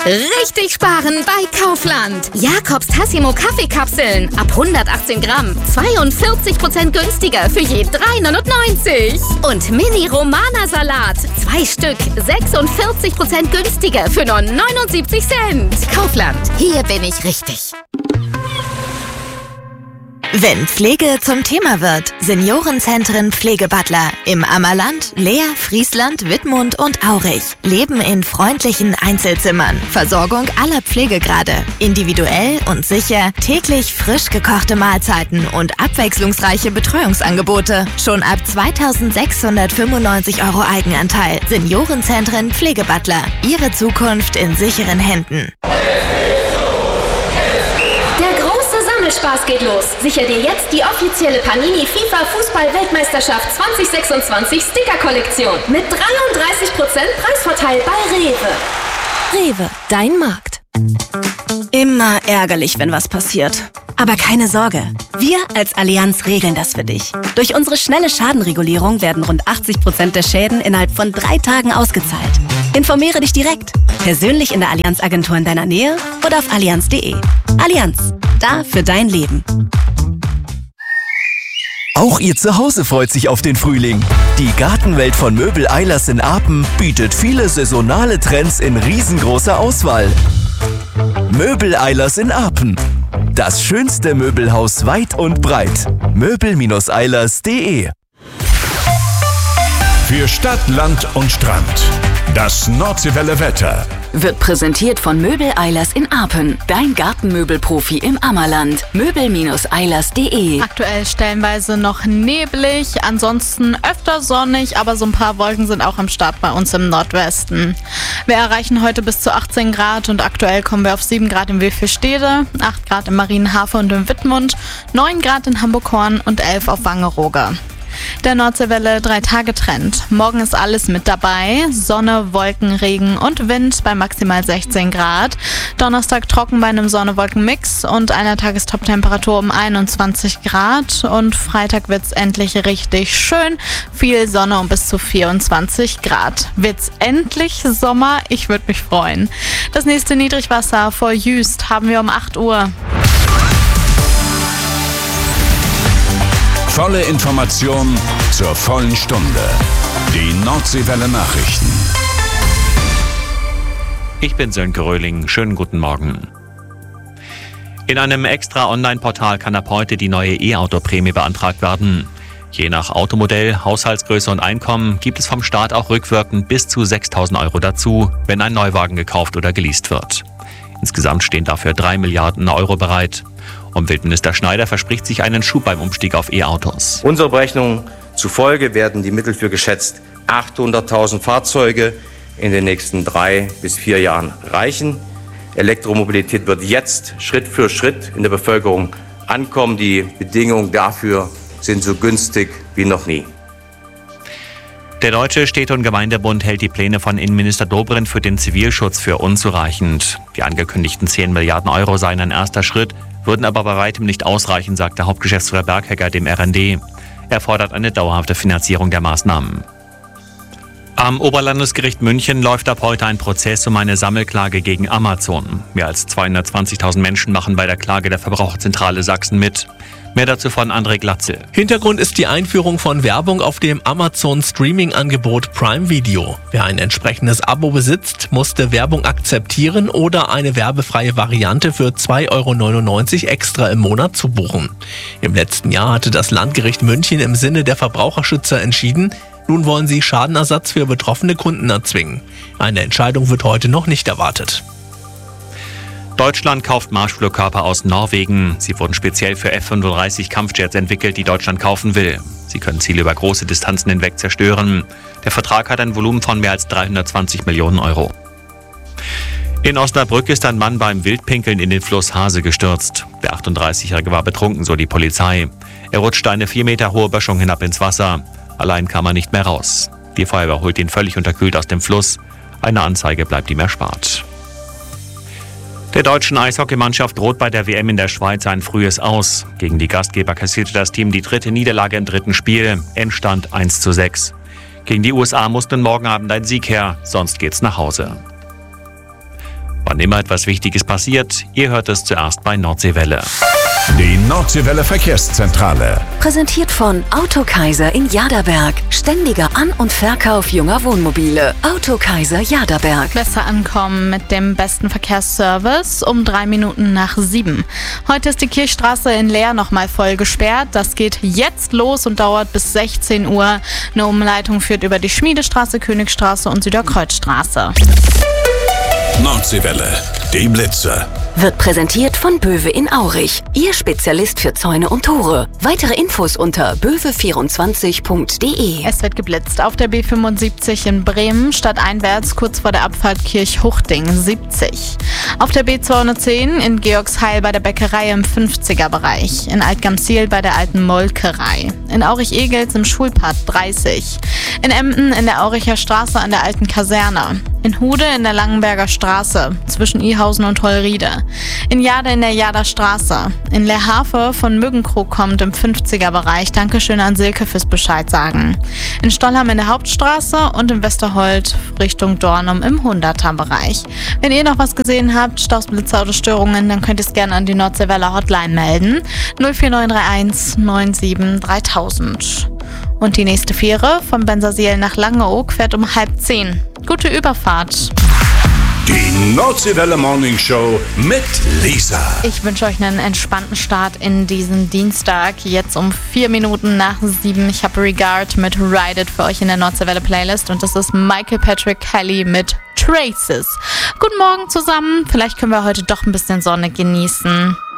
Richtig sparen bei Kaufland. Jakobs Tassimo Kaffeekapseln ab 118 Gramm. 42% günstiger für je 3,99. Und Mini Romana Salat. 2 Stück. 46% günstiger für nur 79 Cent. Kaufland. Hier bin ich richtig. Wenn Pflege zum Thema wird, Seniorenzentren Pflegebutler im Ammerland, Leer, Friesland, Wittmund und Aurich leben in freundlichen Einzelzimmern. Versorgung aller Pflegegrade, individuell und sicher, täglich frisch gekochte Mahlzeiten und abwechslungsreiche Betreuungsangebote. Schon ab 2.695 € Eigenanteil. Seniorenzentren Pflegebutler. Ihre Zukunft in sicheren Händen. Spaß geht los. Sicher dir jetzt die offizielle Panini FIFA Fußball-Weltmeisterschaft 2026 Sticker-Kollektion mit 33% Preisvorteil bei Rewe. Rewe, dein Markt. Immer ärgerlich, wenn was passiert. Aber keine Sorge, wir als Allianz regeln das für dich. Durch unsere schnelle Schadenregulierung werden rund 80% der Schäden innerhalb von 3 Tagen ausgezahlt. Informiere dich direkt, persönlich in der Allianz-Agentur in deiner Nähe oder auf allianz.de. Allianz, da für dein Leben. Auch Ihr Zuhause freut sich auf den Frühling. Die Gartenwelt von Möbel Eilers in Apen bietet viele saisonale Trends in riesengroßer Auswahl. Möbel Eilers in Apen. Das schönste Möbelhaus weit und breit. Möbel-eilers.de. Für Stadt, Land und Strand. Das Nordseewelle Wetter wird präsentiert von Möbel Eilers in Apen. Dein Gartenmöbelprofi im Ammerland. Möbel-eilers.de. Aktuell stellenweise noch neblig, ansonsten öfter sonnig, aber so ein paar Wolken sind auch am Start bei uns im Nordwesten. Wir erreichen heute bis zu 18 Grad und aktuell kommen wir auf 7 Grad in Wilfelstede, 8 Grad in Marienhafe und in Wittmund, 9 Grad in Hamburg-Horn und 11 auf Wangerooge. Der Nordseewelle 3-Tage-Trend. Morgen ist alles mit dabei. Sonne, Wolken, Regen und Wind bei maximal 16 Grad. Donnerstag trocken bei einem Sonne-Wolken-Mix und einer Tagestop-Temperatur um 21 Grad. Und Freitag wird's endlich richtig schön. Viel Sonne und bis zu 24 Grad. Wird's endlich Sommer? Ich würde mich freuen. Das nächste Niedrigwasser vor Jüst haben wir um 8 Uhr. Volle Information zur vollen Stunde. Die Nordseewelle Nachrichten. Ich bin Sönke Röhling. Schönen guten Morgen. In einem extra Online-Portal kann ab heute die neue E-Auto-Prämie beantragt werden. Je nach Automodell, Haushaltsgröße und Einkommen gibt es vom Staat auch rückwirkend bis zu 6.000 € dazu, wenn ein Neuwagen gekauft oder geleast wird. Insgesamt stehen dafür 3 Milliarden € bereit. Umweltminister Schneider verspricht sich einen Schub beim Umstieg auf E-Autos. Unserer Berechnung zufolge werden die Mittel für geschätzt 800.000 Fahrzeuge in den nächsten 3 bis 4 Jahren reichen. Elektromobilität wird jetzt Schritt für Schritt in der Bevölkerung ankommen. Die Bedingungen dafür sind so günstig wie noch nie. Der Deutsche Städte- und Gemeindebund hält die Pläne von Innenminister Dobrindt für den Zivilschutz für unzureichend. Die angekündigten 10 Milliarden € seien ein erster Schritt, würden aber bei weitem nicht ausreichen, sagt der Hauptgeschäftsführer Berghegger dem RND. Er fordert eine dauerhafte Finanzierung der Maßnahmen. Am Oberlandesgericht München läuft ab heute ein Prozess um eine Sammelklage gegen Amazon. Mehr als 220.000 Menschen machen bei der Klage der Verbraucherzentrale Sachsen mit. Mehr dazu von André Glatzel. Hintergrund ist die Einführung von Werbung auf dem Amazon-Streaming-Angebot Prime Video. Wer ein entsprechendes Abo besitzt, musste Werbung akzeptieren oder eine werbefreie Variante für 2,99 € extra im Monat zu buchen. Im letzten Jahr hatte das Landgericht München im Sinne der Verbraucherschützer entschieden. Nun wollen sie Schadenersatz für betroffene Kunden erzwingen. Eine Entscheidung wird heute noch nicht erwartet. Deutschland kauft Marschflugkörper aus Norwegen. Sie wurden speziell für F-35 Kampfjets entwickelt, die Deutschland kaufen will. Sie können Ziele über große Distanzen hinweg zerstören. Der Vertrag hat ein Volumen von mehr als 320 Millionen €. In Osnabrück ist ein Mann beim Wildpinkeln in den Fluss Hase gestürzt. Der 38-Jährige war betrunken, so die Polizei. Er rutschte eine 4 Meter hohe Böschung hinab ins Wasser. Allein kam er nicht mehr raus. Die Feuerwehr holt ihn völlig unterkühlt aus dem Fluss. Eine Anzeige bleibt ihm erspart. Der deutschen Eishockeymannschaft droht bei der WM in der Schweiz ein frühes Aus. Gegen die Gastgeber kassierte das Team die 3. Niederlage im 3. Spiel. Endstand 1:6. Gegen die USA muss nun morgen Abend ein Sieg her, sonst geht's nach Hause. Wann immer etwas Wichtiges passiert, ihr hört es zuerst bei Nordseewelle. Die Nordseewelle Verkehrszentrale. Präsentiert von Autokaiser in Jaderberg. Ständiger An- und Verkauf junger Wohnmobile. Autokaiser Jaderberg. Besser ankommen mit dem besten Verkehrsservice um 3 Minuten nach 7. Heute ist die Kirchstraße in Leer nochmal voll gesperrt. Das geht jetzt los und dauert bis 16 Uhr. Eine Umleitung führt über die Schmiedestraße, Königstraße und Süderkreuzstraße. Nordseewelle, die Blitze. Wird präsentiert von Böwe in Aurich. Ihr Spezialist für Zäune und Tore. Weitere Infos unter böwe24.de. Es wird geblitzt auf der B75 in Bremen, stadteinwärts kurz vor der Abfahrt Kirchhuchting 70. Auf der B210 in Georgsheil bei der Bäckerei im 50er-Bereich. In Altgamsiel bei der alten Molkerei. In Aurich-Egels im Schulpart 30. In Emden in der Auricher Straße an der alten Kaserne. In Hude in der Langenberger Straße zwischen Ihausen und Hollriede. In Jade in der Jader Straße. In Lehrhafe von Müggenkrug kommt im 50er-Bereich. Dankeschön an Silke fürs Bescheid sagen. In Stollham in der Hauptstraße und in Westerhold Richtung Dornum im 100er-Bereich. Wenn ihr noch was gesehen habt, Staus, Blitzer oder Störungen, dann könnt ihr es gerne an die Nordseewelle Hotline melden. 04931 97 3000. Und die nächste Fähre von Bensersiel nach Langeoog fährt um 9:30. Gute Überfahrt. Die Nordseewelle Morning Show mit Lisa. Ich wünsche euch einen entspannten Start in diesen Dienstag. Jetzt um 4 Minuten nach 7. Ich habe Regard mit Ride It für euch in der Nordseewelle Playlist. Und das ist Michael Patrick Kelly mit Traces. Guten Morgen zusammen. Vielleicht können wir heute doch ein bisschen Sonne genießen.